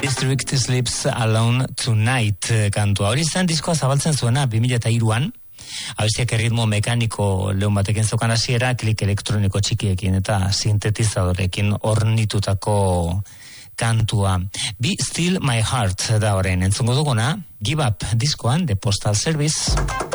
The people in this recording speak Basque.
District Sleeps Alone Tonight kantua. Hori zen diskoa zabaltzen zuena 2003an. Abestiak erritmo mekaniko lehun batekin zeukan hasiera, klik elektroniko txikiekin eta sintetizadorekin ornitutako kantua. Be Still My Heart da orain entzungo duguna, Give Up diskoan, The Postal Service.